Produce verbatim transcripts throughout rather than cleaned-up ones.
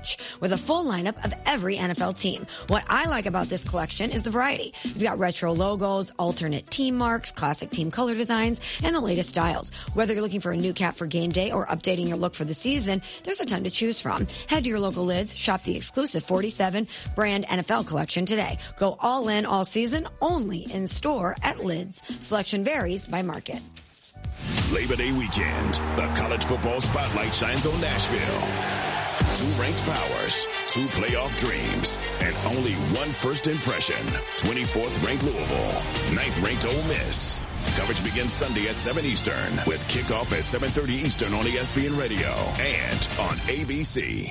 Switch with a full lineup of every N F L team. What I like about this collection is the variety. You've got retro logos, alternate team marks, classic team color designs, and the latest styles. Whether you're looking for a new cap for game day or updating your look for the season, there's a ton to choose from. Head to your local Lids, shop the exclusive forty-seven brand N F L collection today. Go all in all season, only in store at Lids. Selection varies by market. Labor Day weekend, the college football spotlight shines on Nashville. Two ranked powers, two playoff dreams, and only one first impression. twenty-fourth ranked Louisville, ninth ranked Ole Miss. Coverage begins Sunday at seven Eastern with kickoff at seven thirty Eastern on E S P N Radio and on A B C.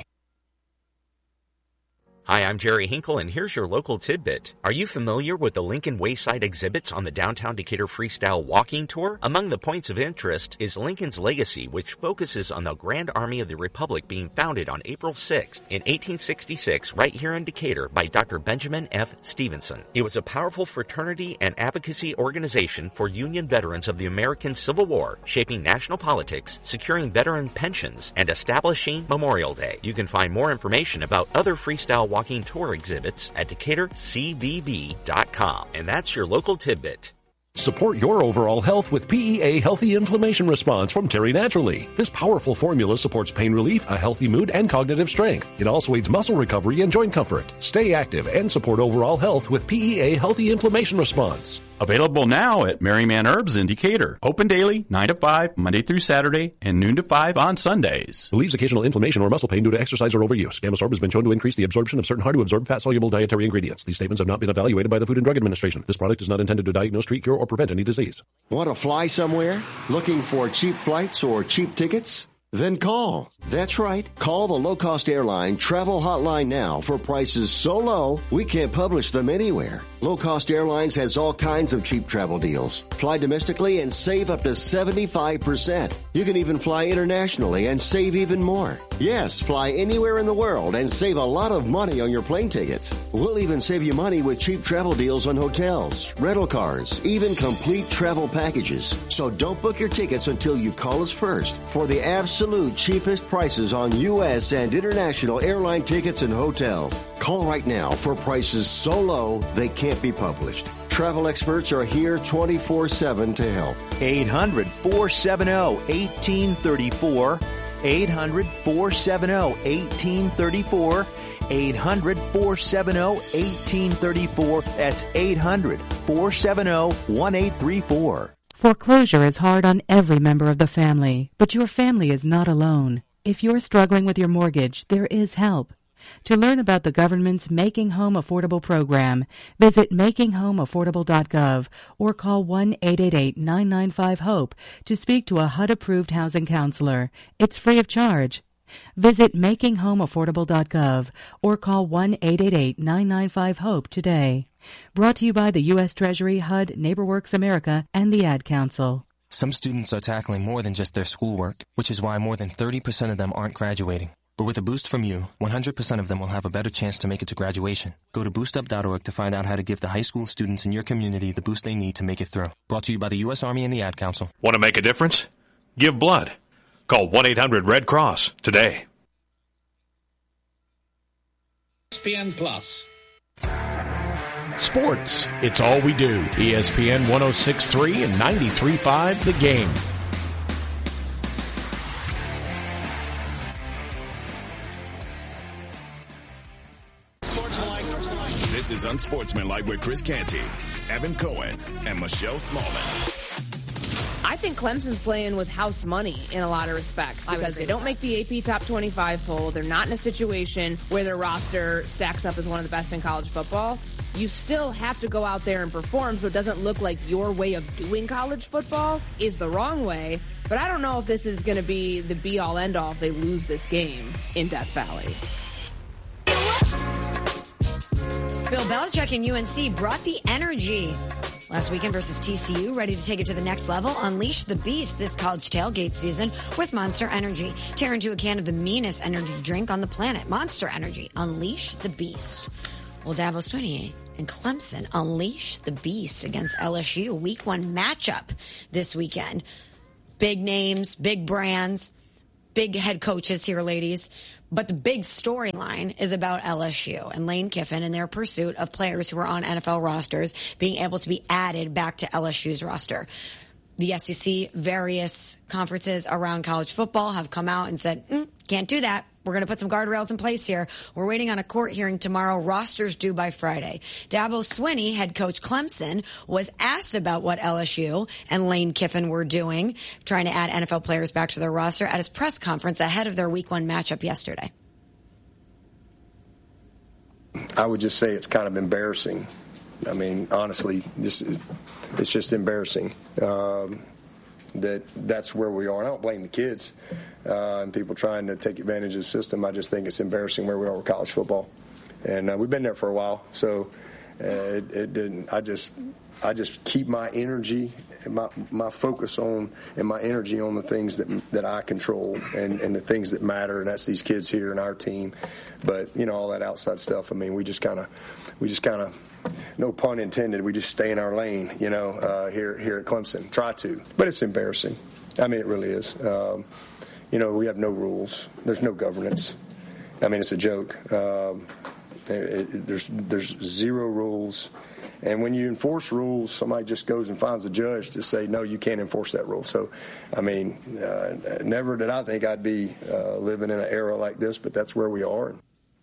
Hi, I'm Jerry Hinkle, and here's your local tidbit. Are you familiar with the Lincoln Wayside exhibits on the Downtown Decatur Freestyle Walking Tour? Among the points of interest is Lincoln's legacy, which focuses on the Grand Army of the Republic being founded on April sixth in eighteen sixty-six right here in Decatur by Doctor Benjamin F. Stevenson. It was a powerful fraternity and advocacy organization for Union veterans of the American Civil War, shaping national politics, securing veteran pensions, and establishing Memorial Day. You can find more information about other freestyle walking tour exhibits at Decatur C V B dot com. And that's your local tidbit. Support your overall health with P E A Healthy Inflammation Response from Terry Naturally. This powerful formula supports pain relief, a healthy mood, and cognitive strength. It also aids muscle recovery and joint comfort. Stay active and support overall health with P E A Healthy Inflammation Response. Available now at Merryman Herbs in Decatur. Open daily, nine to five, Monday through Saturday, and noon to five on Sundays. Relieves occasional inflammation or muscle pain due to exercise or overuse. Gamosorb has been shown to increase the absorption of certain hard-to-absorb fat-soluble dietary ingredients. These statements have not been evaluated by the Food and Drug Administration. This product is not intended to diagnose, treat, cure, or prevent any disease. Want to fly somewhere? Looking for cheap flights or cheap tickets? Then call. That's right. Call the low-cost airline travel hotline now for prices so low we can't publish them anywhere. Low Cost Airlines has all kinds of cheap travel deals. Fly domestically and save up to seventy-five percent. You can even fly internationally and save even more. Yes, fly anywhere in the world and save a lot of money on your plane tickets. We'll even save you money with cheap travel deals on hotels, rental cars, even complete travel packages. So don't book your tickets until you call us first for the absolute cheapest prices on U S and international airline tickets and hotels. Call right now for prices so low they can't be published. Travel experts are here twenty-four seven to help. eight hundred, four seven zero, one eight three four. eight hundred, four seven zero, one eight three four. eight hundred, four seven zero, one eight three four. That's eight hundred, four seven zero, one eight three four. Foreclosure is hard on every member of the family, but your family is not alone. If you're struggling with your mortgage, there is help. To learn about the government's Making Home Affordable program, visit making home affordable dot gov or call one eight eight eight, nine nine five, HOPE to speak to a H U D-approved housing counselor. It's free of charge. Visit making home affordable dot gov or call one eight eight eight, nine nine five, HOPE today. Brought to you by the U S Treasury, H U D, NeighborWorks America, and the Ad Council. Some students are tackling more than just their schoolwork, which is why more than thirty percent of them aren't graduating. But with a boost from you, one hundred percent of them will have a better chance to make it to graduation. Go to boost up dot org to find out how to give the high school students in your community the boost they need to make it through. Brought to you by the U S Army and the Ad Council. Want to make a difference? Give blood. Call one eight hundred red cross today. E S P N Plus. Sports. It's all we do. E S P N one oh six point three and ninety-three point five The Game. This is Unsportsmanlike with Chris Canty, Evan Cohen, and Michelle Smallman. I think Clemson's playing with house money in a lot of respects because they don't make the A P Top twenty-five poll. They're not in a situation where their roster stacks up as one of the best in college football. You still have to go out there and perform so it doesn't look like your way of doing college football is the wrong way. But I don't know if this is going to be the be-all, end-all if they lose this game in Death Valley. Bill Belichick and U N C brought the energy last weekend versus T C U, ready to take it to the next level. Unleash the beast this college tailgate season with Monster Energy. Tear into a can of the meanest energy drink on the planet. Monster Energy. Unleash the beast. Well, Dabo Swinney and Clemson unleash the beast against L S U. Week one matchup this weekend. Big names, big brands, big head coaches here, ladies. But the big storyline is about L S U and Lane Kiffin and their pursuit of players who are on N F L rosters being able to be added back to L S U's roster. The S E C, various conferences around college football have come out and said, mm, can't do that. We're going to put some guardrails in place here. We're waiting on a court hearing tomorrow. Rosters due by Friday. Dabo Swinney, head coach Clemson, was asked about what L S U and Lane Kiffin were doing, trying to add N F L players back to their roster at his press conference ahead of their week one matchup yesterday. I would just say it's kind of embarrassing. I mean, honestly, this is, it's just embarrassing um, that that's where we are. And I don't blame the kids uh, and people trying to take advantage of the system. I just think it's embarrassing where we are with college football, and uh, we've been there for a while. So uh, it, it didn't. I just, I just keep my energy, my my focus on, and my energy on the things that that I control and, and the things that matter, and that's these kids here and our team. But you know, all that outside stuff. I mean, we just kind of, we just kind of. No pun intended. We just stay in our lane, you know, uh, here here at Clemson. Try to, but it's embarrassing. I mean, it really is. Um, you know, we have no rules. There's no governance. I mean, it's a joke. Um, it, it, there's there's zero rules, and when you enforce rules, somebody just goes and finds a judge to say, no, you can't enforce that rule. So, I mean, uh, never did I think I'd be uh, living in an era like this, but that's where we are.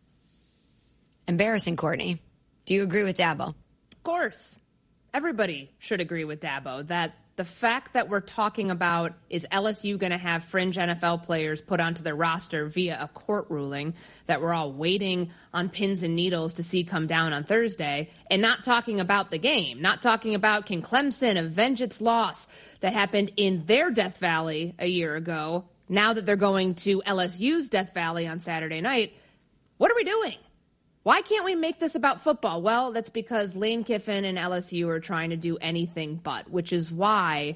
Embarrassing, Courtney. Do you agree with Dabo? Of course. Everybody should agree with Dabo that the fact that we're talking about is L S U going to have fringe N F L players put onto their roster via a court ruling that we're all waiting on pins and needles to see come down on Thursday, and not talking about the game, not talking about can Clemson avenge its loss that happened in their Death Valley a year ago, now that they're going to L S U's Death Valley on Saturday night. What are we doing? Why can't we make this about football? Well, that's because Lane Kiffin and L S U are trying to do anything but, which is why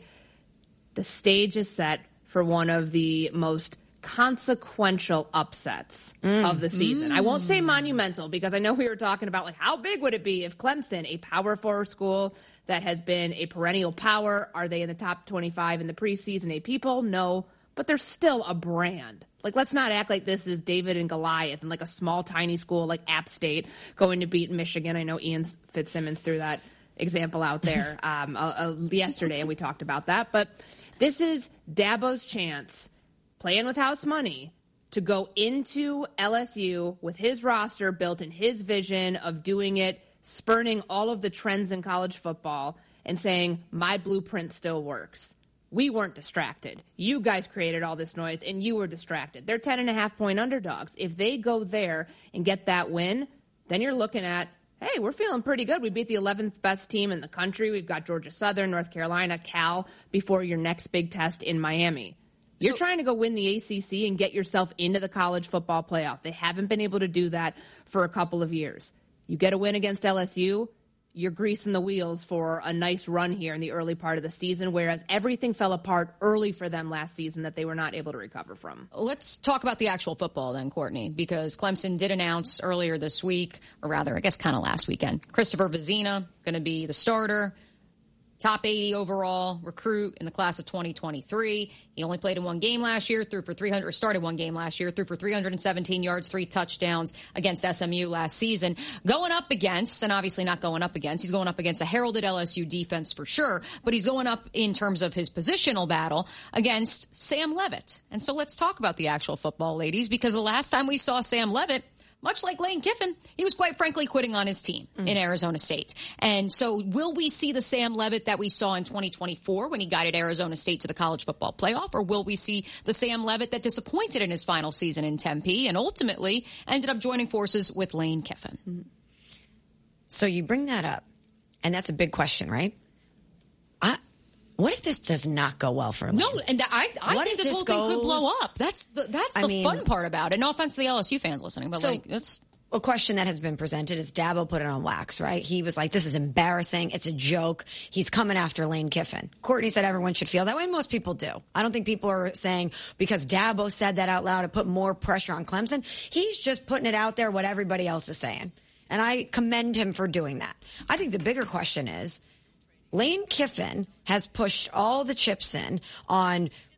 the stage is set for one of the most consequential upsets mm. of the season. Mm. I won't say monumental because I know we were talking about, like, how big would it be if Clemson, a Power Four school that has been a perennial power, are they in the top twenty-five in the preseason A P poll? No, but they're still a brand. Like, let's not act like this is David and Goliath and like a small, tiny school like App State going to beat Michigan. I know Ian Fitzsimmons threw that example out there um, uh, uh, yesterday, and we talked about that. But this is Dabo's chance, playing with house money, to go into L S U with his roster built in his vision of doing it, spurning all of the trends in college football, and saying, my blueprint still works. We weren't distracted. You guys created all this noise, and you were distracted. They're ten and a half point underdogs. If they go there and get that win, then you're looking at, hey, we're feeling pretty good. We beat the eleventh best team in the country. We've got Georgia Southern, North Carolina, Cal before your next big test in Miami. You're so, trying to go win the A C C and get yourself into the college football playoff. They haven't been able to do that for a couple of years. You get a win against L S U, you're greasing the wheels for a nice run here in the early part of the season, whereas everything fell apart early for them last season that they were not able to recover from. Let's talk about the actual football then, Courtney, because Clemson did announce earlier this week, or rather, I guess kind of last weekend, Christopher Vezina going to be the starter. Top eighty overall recruit in the class of twenty twenty-three. He only played in one game last year, threw for three hundred, started one game last year, threw for three hundred seventeen yards, three touchdowns against S M U last season. Going up against, and obviously not going up against, he's going up against a heralded L S U defense for sure, but he's going up in terms of his positional battle against Sam Leavitt. And so let's talk about the actual football, ladies, because the last time we saw Sam Leavitt, much like Lane Kiffin, he was quite frankly quitting on his team mm. in Arizona State. And so will we see the Sam Leavitt that we saw in twenty twenty-four when he guided Arizona State to the college football playoff? Or will we see the Sam Leavitt that disappointed in his final season in Tempe and ultimately ended up joining forces with Lane Kiffin? Mm. So you bring that up, and that's a big question, right? I, what if this does not go well for Lane? No, and I, I think this, this whole goes, thing could blow up. That's the, that's the I mean, fun part about it. No offense to the L S U fans listening, but so, like, it's... A question that has been presented is Dabo put it on wax, right? He was like, this is embarrassing. It's a joke. He's coming after Lane Kiffin. Courtney said everyone should feel that way. Most people do. I don't think people are saying because Dabo said that out loud to put more pressure on Clemson. He's just putting it out there what everybody else is saying. And I commend him for doing that. I think the bigger question is, Lane Kiffin has pushed all the chips in on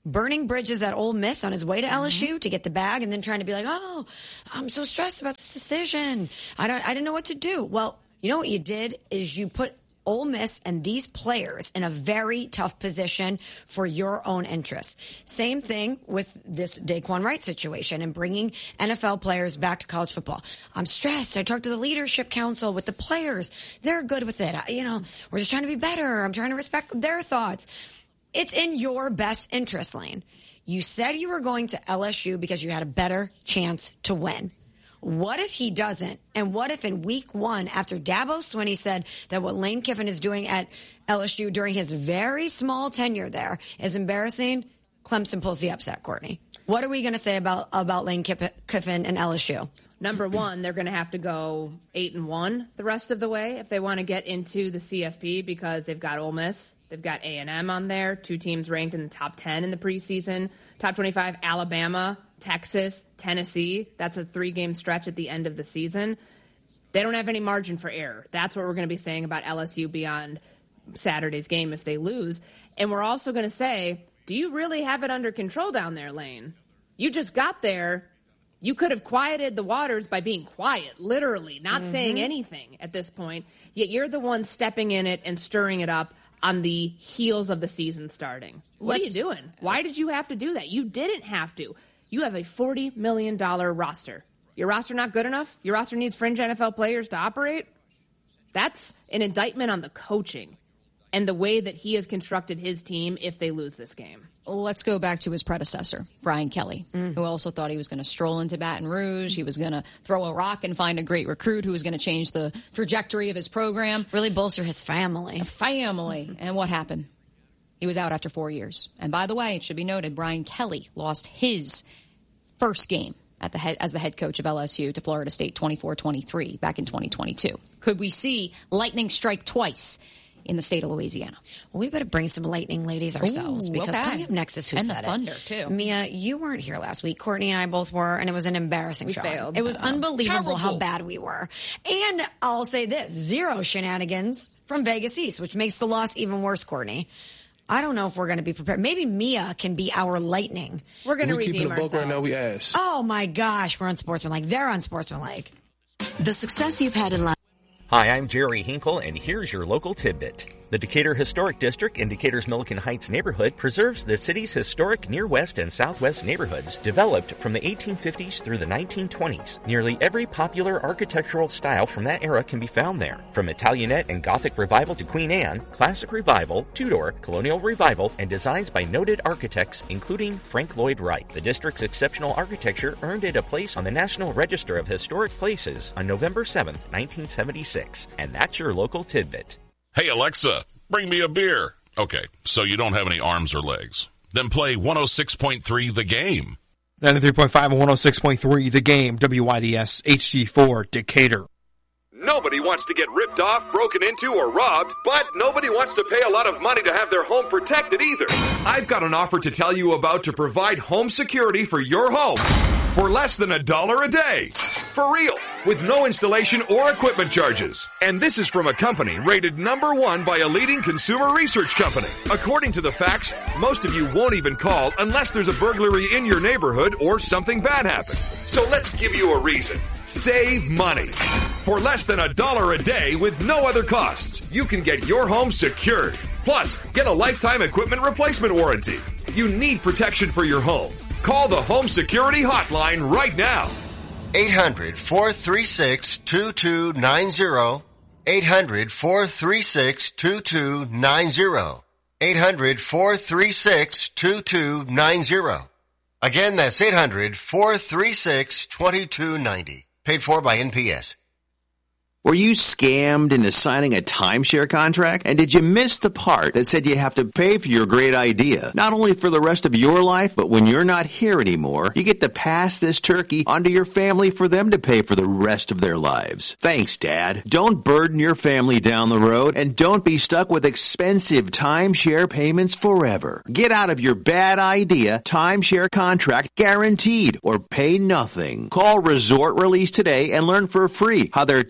burning bridges at Ole Miss on his way to L S U mm-hmm. to get the bag, and then trying to be like, oh, I'm so stressed about this decision. I don't, I didn't know what to do. Well, you know what you did is you put Ole Miss and these players in a very tough position for your own interests. Same thing with this Daquan Wright situation and bringing N F L players back to college football. I'm stressed. I talked to the leadership council with the players. They're good with it. I, you know, we're just trying to be better. I'm trying to respect their thoughts. It's in your best interest, Lane. You said you were going to L S U because you had a better chance to win. What if he doesn't? And what if in week one, after Dabo Swinney said that what Lane Kiffin is doing at L S U during his very small tenure there is embarrassing, Clemson pulls the upset, Courtney? What are we going to say about, about Lane Kiffin and L S U? Number one, they're going to have to go eight and one the rest of the way if they want to get into the C F P, because they've got Ole Miss, they've got A and M on there, two teams ranked in the top ten in the preseason, top twenty-five, Alabama, Texas, Tennessee. That's a three-game stretch at the end of the season. They don't have any margin for error. That's what we're going to be saying about L S U beyond Saturday's game if they lose. And we're also going to say, do you really have it under control down there, Lane? You just got there. You could have quieted the waters by being quiet, literally, not mm-hmm. saying anything at this point. Yet you're the one stepping in it and stirring it up on the heels of the season starting. What Let's, are you doing? Why did you have to do that? You didn't have to. You have a forty million dollars roster. Your roster not good enough? Your roster needs fringe N F L players to operate? That's an indictment on the coaching and the way that he has constructed his team if they lose this game. Let's go back to his predecessor, Brian Kelly, mm. who also thought he was going to stroll into Baton Rouge. He was going to throw a rock and find a great recruit who was going to change the trajectory of his program. Really bolster his family. A family. And what happened? He was out after four years. And by the way, it should be noted, Brian Kelly lost his first game at the head, as the head coach of L S U to Florida State twenty-four twenty-three back in twenty twenty-two. Could we see lightning strike twice in the state of Louisiana? Well, we better bring some lightning ladies ourselves. Ooh, because okay. coming up next is Who and Said the Thunder, It. too. Mia, you weren't here last week. Courtney and I both were, and it was an embarrassing we show. Failed. It was oh. unbelievable Terrible. how bad we were. And I'll say this, zero shenanigans from Vegas East, which makes the loss even worse, Courtney. I don't know if we're going to be prepared. Maybe Mia can be our lightning. We're going to redeem keeping a ourselves. Book right now, we ask. Oh, my gosh. We're unsportsmanlike. They're unsportsmanlike. The success you've had in life. Hi, I'm Jerry Hinkle, and here's your local tidbit. The Decatur Historic District in Decatur's Milliken Heights neighborhood preserves the city's historic near west and southwest neighborhoods developed from the eighteen fifties through the nineteen twenties. Nearly every popular architectural style from that era can be found there. From Italianate and Gothic Revival to Queen Anne, Classic Revival, Tudor, Colonial Revival, and designs by noted architects including Frank Lloyd Wright. The district's exceptional architecture earned it a place on the National Register of Historic Places on November seventh, nineteen seventy-six. And that's your local tidbit. Hey, Alexa, bring me a beer. Okay, so you don't have any arms or legs. Then play one oh six point three The Game. ninety-three point five and one oh six point three The Game, W I D S, H D four, Decatur. Nobody wants to get ripped off, broken into, or robbed, but nobody wants to pay a lot of money to have their home protected either. I've got an offer to tell you about to provide home security for your home for less than a dollar a day. For real, with no installation or equipment charges. And this is from a company rated number one by a leading consumer research company. According to the facts, most of you won't even call unless there's a burglary in your neighborhood or something bad happens. So let's give you a reason. Save money. For less than a dollar a day with no other costs, you can get your home secured. Plus, get a lifetime equipment replacement warranty. You need protection for your home. Call the Home Security Hotline right now. eight hundred, four three six, two two nine zero. eight hundred, four three six, two two nine zero. eight hundred, four three six, two two nine zero. Again, that's eight hundred, four three six, two two nine zero. Paid for by N P S. Were you scammed into signing a timeshare contract? And did you miss the part that said you have to pay for your great idea? Not only for the rest of your life, but when you're not here anymore, you get to pass this turkey onto your family for them to pay for the rest of their lives. Thanks, Dad. Don't burden your family down the road, and don't be stuck with expensive timeshare payments forever. Get out of your bad idea timeshare contract guaranteed, or pay nothing. Call Resort Release today and learn for free how their timeshare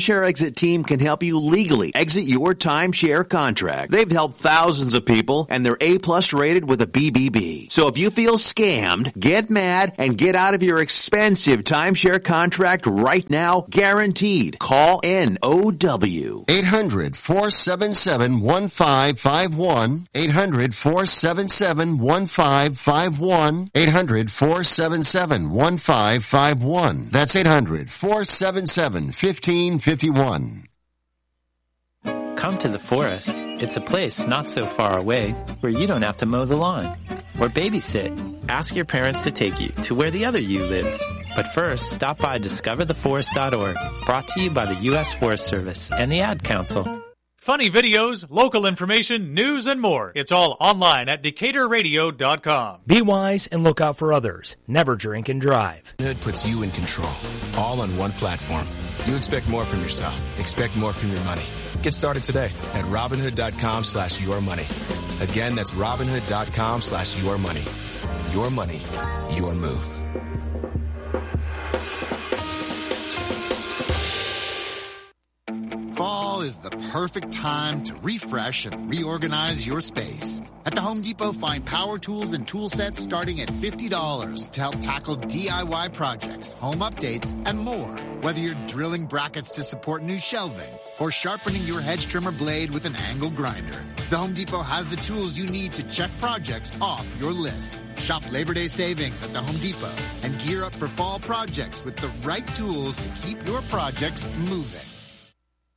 Timeshare Exit team can help you legally exit your timeshare contract. They've helped thousands of people, and they're A-plus rated with a B B B. So if you feel scammed, get mad and get out of your expensive timeshare contract right now, guaranteed. Call N O W. eight hundred, four seven seven, one five five one. eight hundred, four seven seven, one five five one. eight hundred, four seven seven, one five five one. That's eight hundred, four seven seven, one five five one. Come to the forest. It's a place not so far away where you don't have to mow the lawn or babysit. Ask your parents to take you to where the other you lives. But first, stop by discover the forest dot org, brought to you by the U S Forest Service and the Ad Council. Funny videos, local information, news, and more. It's all online at Decatur Radio dot com. Be wise and look out for others. Never drink and drive. Robinhood puts you in control, all on one platform. You expect more from yourself. Expect more from your money. Get started today at Robinhood dot com slash your money. Again, that's Robinhood dot com slash your money. Your money, your move. Fall is the perfect time to refresh and reorganize your space. At the Home Depot, find power tools and tool sets starting at fifty dollars to help tackle D I Y projects, home updates, and more. Whether you're drilling brackets to support new shelving or sharpening your hedge trimmer blade with an angle grinder, the Home Depot has the tools you need to check projects off your list. Shop Labor Day savings at the Home Depot and gear up for fall projects with the right tools to keep your projects moving.